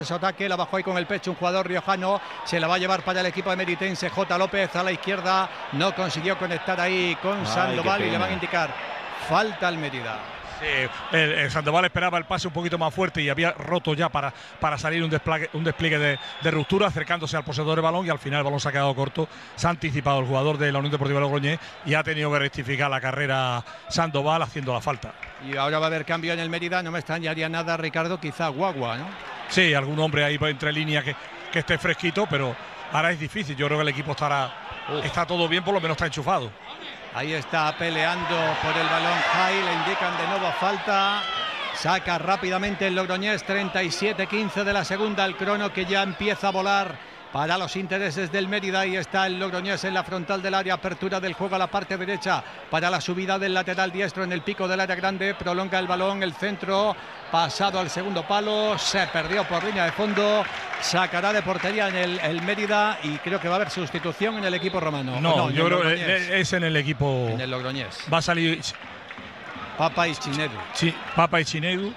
Su ataque, la bajó ahí con el pecho un jugador riojano, se la va a llevar para el equipo de Meritense. J. López a la izquierda, no consiguió conectar ahí con Sandoval y le van a indicar falta al Mérida. Sí, el Sandoval esperaba el pase un poquito más fuerte y había roto ya para salir un despliegue de ruptura, acercándose al poseedor del balón, y al final el balón se ha quedado corto. Se ha anticipado el jugador de la Unión Deportiva Logroñés y ha tenido que rectificar la carrera Sandoval haciendo la falta. Y ahora va a haber cambio en el Mérida, no me extrañaría nada, Ricardo, quizá Guagua, ¿no? Sí, algún hombre ahí entre líneas que esté fresquito, pero ahora es difícil. Yo creo que el equipo está todo bien, por lo menos está enchufado. Ahí está peleando por el balón Jai, le indican de nuevo falta. Saca rápidamente el Logroñés, 37-15 de la segunda, el crono que ya empieza a volar para los intereses del Mérida. Ahí está el Logroñés en la frontal del área, apertura del juego a la parte derecha para la subida del lateral diestro en el pico del área grande, prolonga el balón, el centro pasado al segundo palo, se perdió por línea de fondo, sacará de portería en el Mérida y creo que va a haber sustitución en el equipo romano. No, yo creo que es en el equipo. En el Logroñés. Va a salir Papa y Chinedu. Sí, Papa y Chinedu.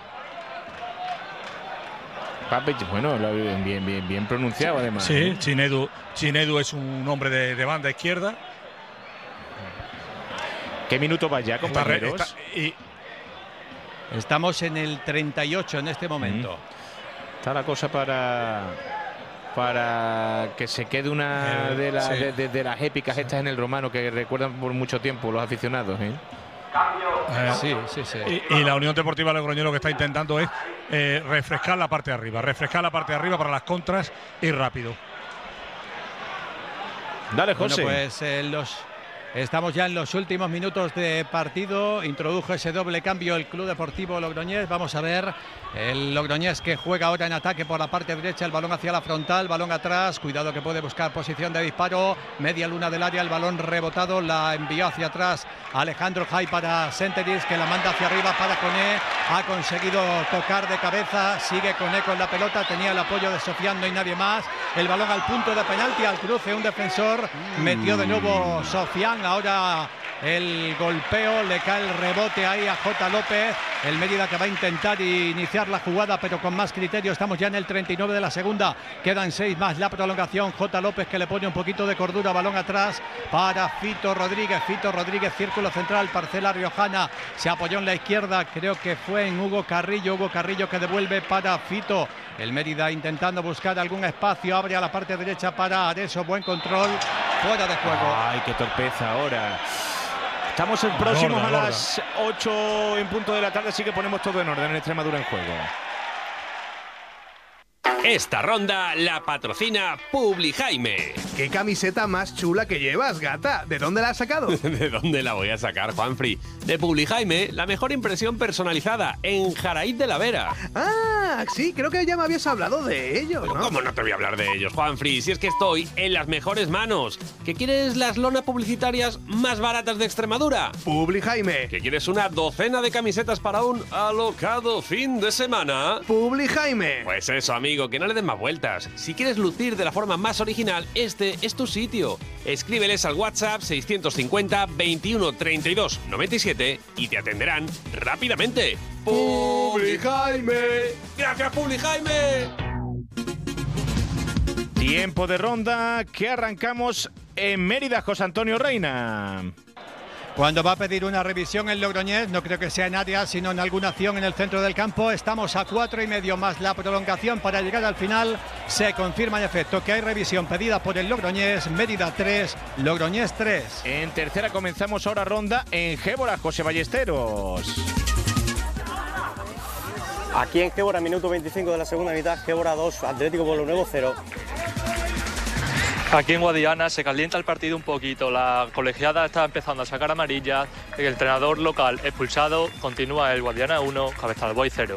Bueno, bien pronunciado además. Sí, Chinedu es un hombre de banda izquierda. ¿Qué minuto va ya, compañeros? Estamos en el 38 en este momento. Está la cosa para que se quede una de las épicas estas en el Romano que recuerdan por mucho tiempo los aficionados. Sí. Y la Unión Deportiva Logroñés lo que está intentando es refrescar la parte de arriba para las contras y rápido. Dale, José. Bueno, pues estamos ya en los últimos minutos de partido. Introdujo ese doble cambio el Club Deportivo Logroñés. Vamos a ver el Logroñés que juega ahora en ataque por la parte derecha. El balón hacia la frontal, balón atrás. Cuidado que puede buscar posición de disparo. Media luna del área, el balón rebotado. La envió hacia atrás Alejandro Jai para Senteris, que la manda hacia arriba para Coné. Ha conseguido tocar de cabeza. Sigue Coné con la pelota. Tenía el apoyo de Sofián, no hay nadie más. El balón al punto de penalti, al cruce un defensor. Metió de nuevo Sofián. Ahora el golpeo, le cae el rebote ahí a J. López. El Mérida que va a intentar iniciar la jugada, pero con más criterio. Estamos ya en el 39 de la segunda. Quedan 6 más la prolongación. J. López que le pone un poquito de cordura. Balón atrás para Fito Rodríguez. Fito Rodríguez, círculo central, parcela riojana. Se apoyó en la izquierda, creo que fue en Hugo Carrillo. Hugo Carrillo que devuelve para Fito. El Mérida intentando buscar algún espacio. Abre a la parte derecha para Areso. Buen control. Fuera de juego. Ay, qué torpeza ahora. Estamos próximos a las 8 en punto de la tarde, así que ponemos todo en orden en Extremadura en juego. Esta ronda la patrocina Publijaime. ¿Qué camiseta más chula que llevas, gata? ¿De dónde la has sacado? ¿De dónde la voy a sacar, Juanfri? De Publijaime, la mejor impresión personalizada en Jaraíz de la Vera. Ah, sí, creo que ya me habías hablado de ellos, ¿no? ¿Cómo no te voy a hablar de ellos, Juanfri? Si es que estoy en las mejores manos. ¿Que quieres las lonas publicitarias más baratas de Extremadura? Publijaime. ¿Que quieres una docena de camisetas para un alocado fin de semana? Publijaime. Pues eso, amigo, que no le den más vueltas. Si quieres lucir de la forma más original, este es tu sitio. Escríbeles al WhatsApp 650 21 32 97 y te atenderán rápidamente. Publijaime. ¡Gracias, Publijaime! Tiempo de ronda que arrancamos en Mérida, José Antonio Reina. Cuando va a pedir una revisión el Logroñés, no creo que sea en área, sino en alguna acción en el centro del campo. Estamos a 4,5 más la prolongación para llegar al final. Se confirma en efecto que hay revisión pedida por el Logroñés. Mérida 3, Logroñés 3. En tercera comenzamos ahora ronda en Gébora, José Ballesteros. Aquí en Gébora, minuto 25 de la segunda mitad, Gébora 2, Atlético Pueblo Nuevo 0. Aquí en Guadiana se calienta el partido un poquito, la colegiada está empezando a sacar amarillas, el entrenador local expulsado, continúa el Guadiana 1, Cabeza del Buey 0.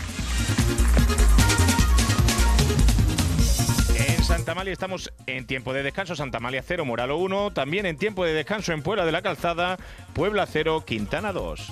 En Santa Amalia estamos en tiempo de descanso, Santa Amalia 0, Moralo 1, también en tiempo de descanso en Puebla de la Calzada, Puebla 0, Quintana 2.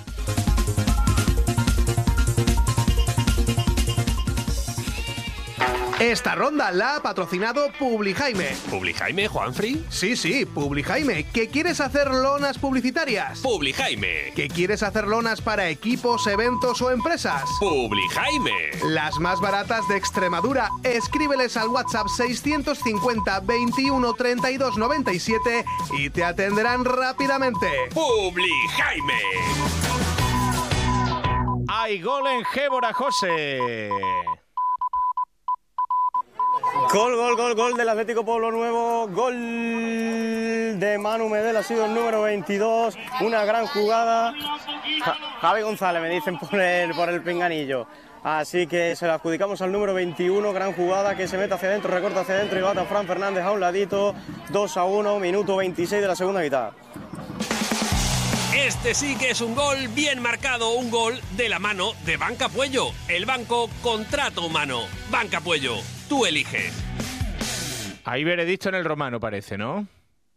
Esta ronda la ha patrocinado Publijaime. ¿Publijaime, Juanfri? Sí, Publijaime. ¿Que quieres hacer lonas publicitarias? ¡Publijaime! ¿Que quieres hacer lonas para equipos, eventos o empresas? ¡Publijaime! Las más baratas de Extremadura. Escríbeles al WhatsApp 650 21 32 97 y te atenderán rápidamente. ¡Publijaime! ¡Hay gol en Gébora, José! Gol del Atlético Pueblo Nuevo, gol de Manu Medel, ha sido el número 22, una gran jugada. Javi González me dicen por el pinganillo, así que se la adjudicamos al número 21, gran jugada que se mete hacia adentro, recorta hacia adentro y bata a Fran Fernández a un ladito, 2-1, minuto 26 de la segunda mitad. Este sí que es un gol bien marcado, un gol de la mano de Banca Puello. El banco contrato humano. Banca Puello, tú eliges. Hay veredicto en el Romano, parece, ¿no?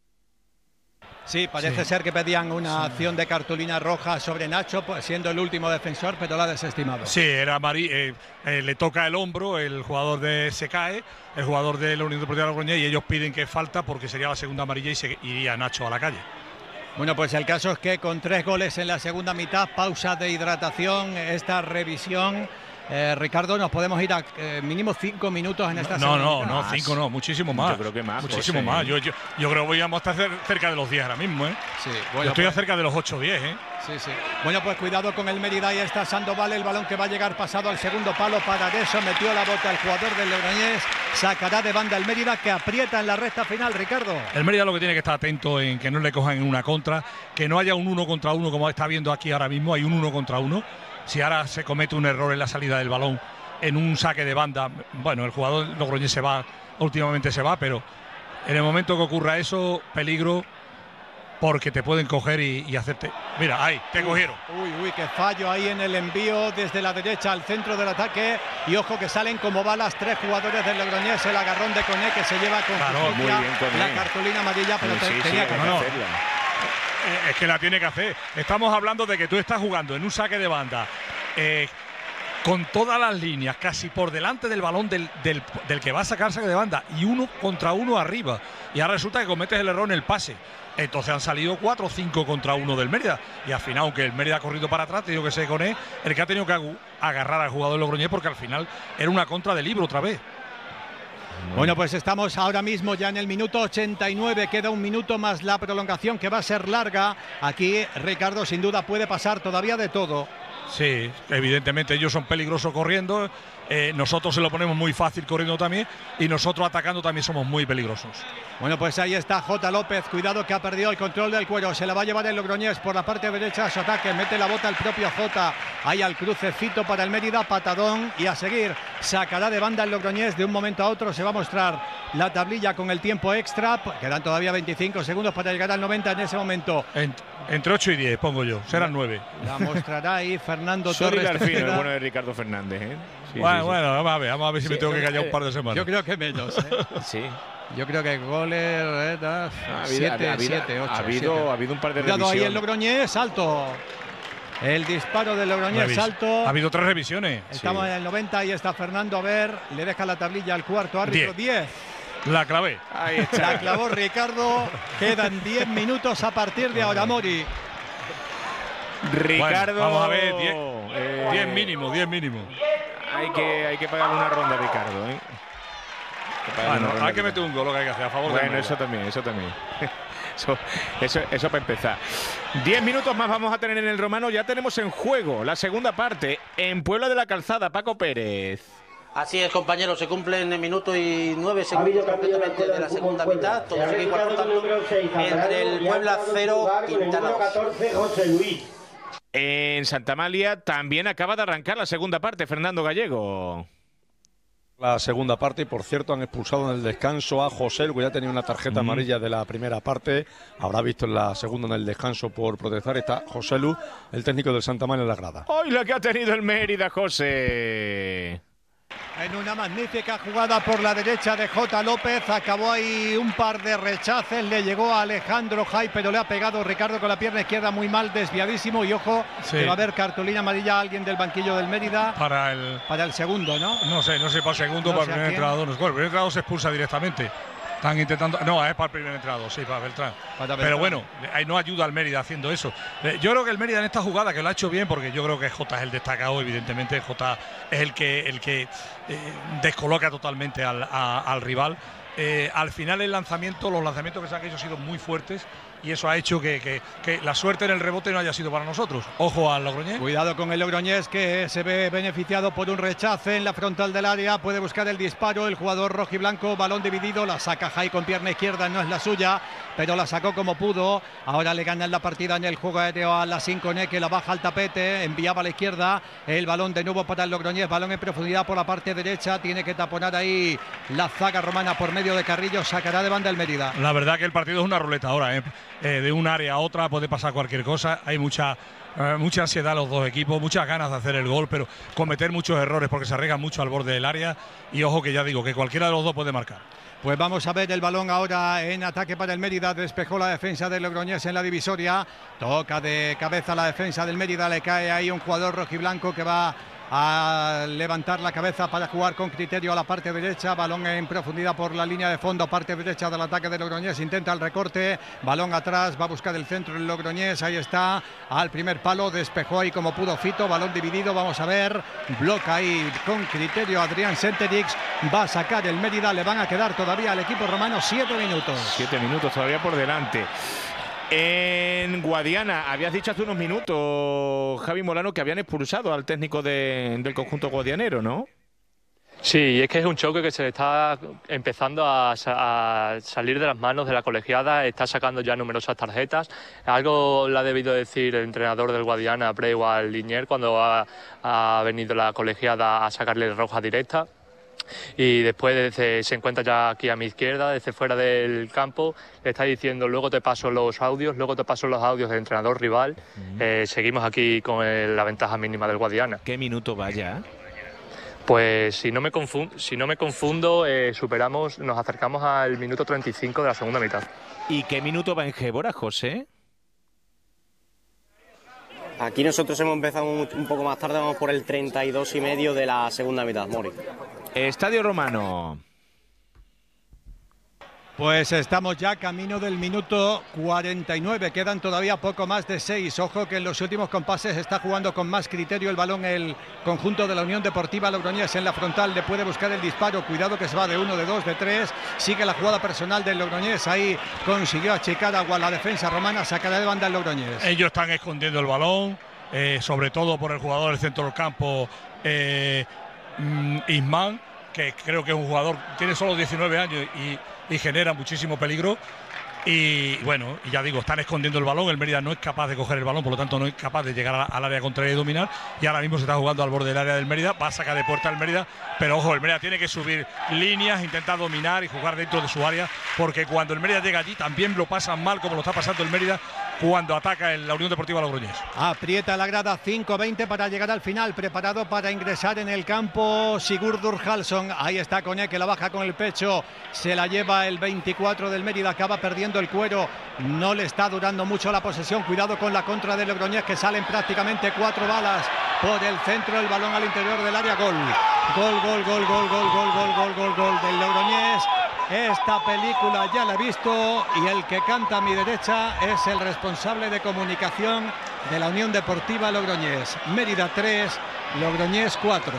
Sí, parece ser que pedían una acción de cartulina roja sobre Nacho, pues, siendo el último defensor, pero la ha desestimado. Sí, era le toca el hombro, el jugador se cae, el jugador de la Unión Deportiva Logroñés, y ellos piden que falta porque sería la segunda amarilla y se iría Nacho a la calle. Bueno, pues el caso es que con 3 goles en la segunda mitad, pausa de hidratación, esta revisión. Ricardo, nos podemos ir a mínimo 5 minutos en esta segunda mitad. No, 5 no, muchísimo más. Yo creo que más. Muchísimo más. Yo creo que vamos a estar cerca de los 10 ahora mismo, ¿eh? Sí, bueno, yo estoy cerca de los 8 o 10, ¿eh? Sí. Bueno, pues cuidado con el Mérida, ahí está Sandoval, el balón que va a llegar pasado al segundo palo, para eso metió la bota el jugador del Logroñés, sacará de banda el Mérida, que aprieta en la recta final, Ricardo. El Mérida lo que tiene que estar atento en que no le cojan en una contra, que no haya un 1 contra 1 como está viendo aquí ahora mismo, hay un 1 contra 1. Si ahora se comete un error en la salida del balón, en un saque de banda, bueno, el jugador logroñés últimamente se va, pero en el momento que ocurra eso, peligro, porque te pueden coger y hacerte... Mira, ahí, te cogieron. Uy, qué fallo ahí en el envío desde la derecha al centro del ataque, y ojo que salen como balas 3 jugadores del Logroñés, el agarrón de Coné que se lleva con justicia la cartulina amarilla, pero tenía que hacerla. Es que la tiene que hacer. Estamos hablando de que tú estás jugando en un saque de banda, con todas las líneas casi por delante del balón del que va a sacar saque de banda, y 1 contra 1 arriba, y ahora resulta que cometes el error en el pase. Entonces han salido 4 o 5 contra 1 del Mérida, y al final, aunque el Mérida ha corrido para atrás, te digo que se Coné el que ha tenido que agarrar al jugador Logroñés, porque al final era una contra de libro otra vez. Bueno, pues estamos ahora mismo ya en el minuto 89, queda un minuto más la prolongación, que va a ser larga. Aquí, Ricardo, sin duda puede pasar todavía de todo. Sí, evidentemente ellos son peligrosos corriendo, nosotros se lo ponemos muy fácil corriendo también, y nosotros atacando también somos muy peligrosos. Bueno, pues ahí está J. López, cuidado que ha perdido el control del cuero, se la va a llevar el Logroñés por la parte derecha a su ataque, mete la bota el propio J, ahí al crucecito para el Mérida, patadón, y a seguir, sacará de banda el Logroñés, de un momento a otro se va a mostrar la tablilla con el tiempo extra, quedan todavía 25 segundos para llegar al 90 en ese momento. Entre 8 y 10 pongo yo, serán 9. La mostrará ahí Fernando Torres. García, el bueno de Ricardo Fernández, ¿eh? Sí, bueno, vamos a ver si me tengo que callar un par de semanas. Yo creo que menos, ¿eh? Sí. Yo creo que goles 7, 8. Ha habido un par de revisiones. Ahí el Logroñés, salto. El disparo del Logroñés, salto. Ha habido 3 revisiones. Estamos en el 90, ahí está Fernando, a ver, le deja la tablilla al cuarto árbitro, 10. La clavé. Ahí está. La clavó Ricardo. Quedan 10 minutos a partir de ahora, Mori. Ricardo. Bueno, vamos a ver, 10 mínimo. Hay que pagarle una ronda a Ricardo, ¿eh? Hay que meter un gol, lo que hay que hacer a favor. Bueno, eso también. Eso para empezar. 10 minutos más vamos a tener en el Romano. Ya tenemos en juego la segunda parte en Puebla de la Calzada. Paco Pérez. Así es, compañeros, se cumplen en minuto y 9 segundos completamente de la segunda mitad. Todo sigue igual, por tanto, entre el Puebla 0, Quintana 2. En Santa Amalia también acaba de arrancar la segunda parte, Fernando Gallego. La segunda parte, y por cierto han expulsado en el descanso a José, que ya tenía una tarjeta amarilla de la primera parte, habrá visto en la segunda en el descanso por protestar. Está José Lu, el técnico del Santa Amalia, en la grada. ¡Hoy la que ha tenido el Mérida, José! En una magnífica jugada por la derecha de J. López, acabó ahí un par de rechaces, le llegó a Alejandro Jai, pero le ha pegado Ricardo con la pierna izquierda muy mal, desviadísimo, y ojo, que va a haber cartulina amarilla a alguien del banquillo del Mérida para el segundo, ¿no? No sé para el segundo, para el primer entrenador. No, el primer entrenador se expulsa directamente. Están intentando. No, es para el primer entrenador, sí, para Beltrán. Pero bueno, ahí no ayuda al Mérida haciendo eso. Yo creo que el Mérida en esta jugada, que lo ha hecho bien, porque yo creo que Jota es el destacado, evidentemente. Jota es el que descoloca totalmente al rival. Al final los lanzamientos que se han hecho han sido muy fuertes, y eso ha hecho que la suerte en el rebote no haya sido para nosotros. Ojo al Logroñés. Cuidado con el Logroñés, que se ve beneficiado por un rechace en la frontal del área. Puede buscar el disparo el jugador rojiblanco. Balón dividido, la saca Jai con pierna izquierda, no es la suya, pero la sacó como pudo. Ahora le ganan la partida en el juego aéreo a la Sincone, que la baja al tapete, enviaba a la izquierda. El balón de nuevo para el Logroñés, balón en profundidad por la parte derecha. Tiene que taponar ahí la zaga romana por medio de Carrillo. Sacará de banda el Mérida. La verdad que el partido es una ruleta ahora, de un área a otra puede pasar cualquier cosa. Hay mucha ansiedad los dos equipos, muchas ganas de hacer el gol, pero cometer muchos errores porque se arriesgan mucho al borde del área. Y ojo, que ya digo que cualquiera de los dos puede marcar. Pues vamos a ver el balón ahora en ataque para el Mérida. Despejó la defensa del Logroñés en la divisoria. Toca de cabeza la defensa del Mérida. Le cae ahí un jugador rojiblanco que va a levantar la cabeza para jugar con criterio a la parte derecha. Balón en profundidad por la línea de fondo, parte derecha del ataque de Logroñés. Intenta el recorte, balón atrás, va a buscar el centro del Logroñés. Ahí está, al primer palo, despejó ahí como pudo Fito. Balón dividido, vamos a ver, bloca ahí con criterio Adrián Senterix. Va a sacar el Mérida, le van a quedar todavía al equipo romano 7 minutos. 7 minutos todavía por delante. En Guadiana, habías dicho hace unos minutos, Javi Molano, que habían expulsado al técnico del conjunto guadianero, ¿no? Sí, es que es un choque que se está empezando a salir de las manos de la colegiada, está sacando ya numerosas tarjetas. Algo le ha debido decir el entrenador del Guadiana, Preu, al Linier, cuando ha venido la colegiada a sacarle roja directa. Y después se encuentra ya aquí a mi izquierda, desde fuera del campo, le está diciendo: luego te paso los audios del entrenador rival. Seguimos aquí con la ventaja mínima del Guadiana. ¿Qué minuto vaya? Pues si no me confundo, nos acercamos al minuto 35 de la segunda mitad. ¿Y qué minuto va en Gébora, José? Aquí nosotros hemos empezado un poco más tarde, vamos por el 32,5 de la segunda mitad, Mori. Estadio Romano. Pues estamos ya camino del minuto 49, quedan todavía poco más de 6. Ojo que en los últimos compases está jugando con más criterio el balón el conjunto de la Unión Deportiva Logroñés en la frontal. Le puede buscar el disparo, cuidado que se va de 1, de 2, de 3. Sigue la jugada personal del Logroñés, ahí consiguió achicar a la defensa romana, sacará de banda el Logroñés. Ellos están escondiendo el balón, sobre todo por el jugador del centro del campo, Ismán, que creo que es un jugador, tiene solo 19 años y genera muchísimo peligro. Y bueno, ya digo, están escondiendo el balón. El Mérida no es capaz de coger el balón, por lo tanto no es capaz de llegar al área contraria y dominar. Y ahora mismo se está jugando al borde del área del Mérida. Va a sacar de puerta el Mérida, pero ojo, el Mérida tiene que subir líneas, intentar dominar y jugar dentro de su área, porque cuando el Mérida llega allí también lo pasan mal, como lo está pasando el Mérida cuando ataca la Unión Deportiva Logroñés. Aprieta la grada, 5:20 para llegar al final, preparado para ingresar en el campo Sigurdur Halsson. Ahí está Coné, que la baja con el pecho, se la lleva el 24 del Mérida, acaba perdiendo el cuero, no le está durando mucho la posesión. Cuidado con la contra del Logroñés, que salen prácticamente 4 balas por el centro, el balón al interior del área. Gol del Logroñés. Esta película ya la he visto, y el que canta a mi derecha es el responsable de comunicación de la Unión Deportiva Logroñés. Mérida 3, Logroñés 4.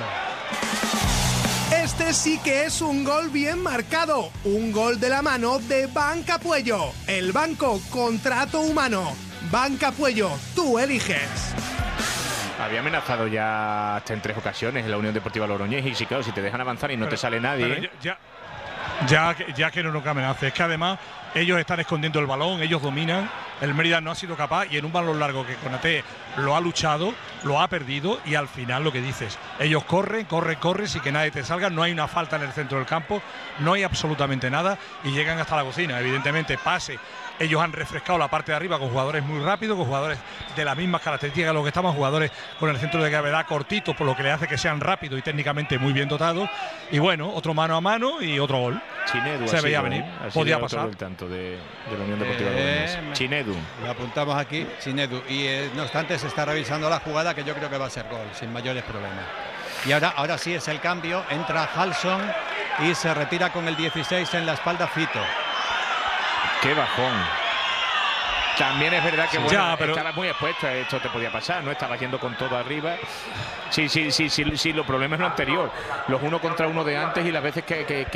Este sí que es un gol bien marcado, un gol de la mano de Banca Puello. El banco contrato humano. Banca Puello, tú eliges. Había amenazado ya hasta en 3 ocasiones en la Unión Deportiva Logroñés, y sí, claro, si te dejan avanzar y no te sale nadie. Ya que no amenace, es que además ellos están escondiendo el balón, ellos dominan. El Mérida no ha sido capaz, y en un balón largo que Konaté lo ha luchado, lo ha perdido, y al final lo que dices, ellos corren sin que nadie te salga. No hay una falta en el centro del campo, no hay absolutamente nada, y llegan hasta la cocina. Evidentemente, pase Ellos han refrescado la parte de arriba con jugadores muy rápidos, con jugadores de las mismas características de lo que estaban, jugadores con el centro de gravedad cortito, por lo que le hace que sean rápidos y técnicamente muy bien dotados. Y bueno, otro mano a mano y otro gol. Chinedu se veía venir, podía pasar. El tanto de la Unión Deportiva Logroñés. Chinedu. Lo apuntamos aquí, Chinedu. Y no obstante se está revisando la jugada, que yo creo que va a ser gol, sin mayores problemas. Y ahora sí es el cambio, entra Halson y se retira con el 16 en la espalda Fito. Qué bajón. También es verdad que Sí, bueno, ya, pero estabas muy expuesto, esto te podía pasar, no estabas yendo con todo arriba. Sí, los problemas es lo anterior, los 1 contra 1 de antes y las veces que